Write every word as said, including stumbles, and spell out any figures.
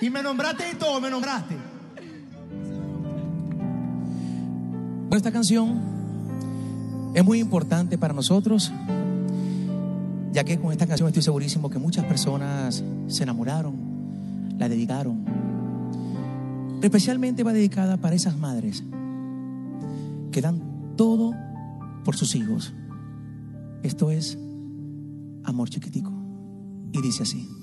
Y me nombraste y todo, me nombraste. Bueno, esta canción es muy importante para nosotros, ya que con esta canción estoy segurísimo que muchas personas se enamoraron, la dedicaron. Especialmente va dedicada para esas madres que dan todo por sus hijos. Esto es Amor Chiquitico. Y dice así.